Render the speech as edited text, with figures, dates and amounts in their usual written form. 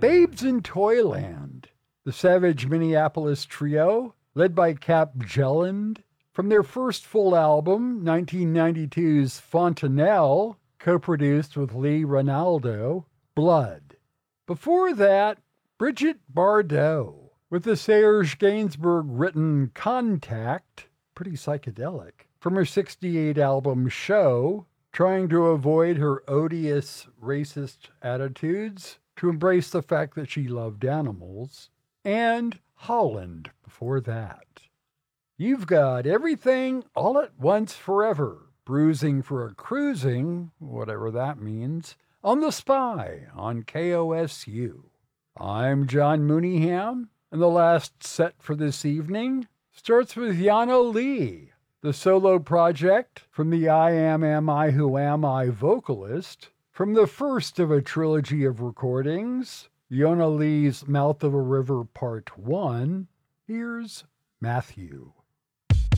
Babes in Toyland, the Savage Minneapolis Trio, led by Cap Jelland, from their first full album, 1992's Fontanelle, co-produced with Lee Ranaldo, Blood. Before that, Brigitte Bardot, with the Serge Gainsbourg written Contact, pretty psychedelic, from her 68 album Show, trying to avoid her odious racist attitudes, to embrace the fact that she loved animals, and Holland before that. You've got Everything All at Once Forever, bruising for a cruising, whatever that means, on The Spy on KOSU. I'm John Mooneyham, and the last set for this evening starts with Yana Lee, the solo project from the I Am I Who Am I vocalist, from the first of a trilogy of recordings, Yana Lee's Mouth of a River Part 1. Here's Matthew.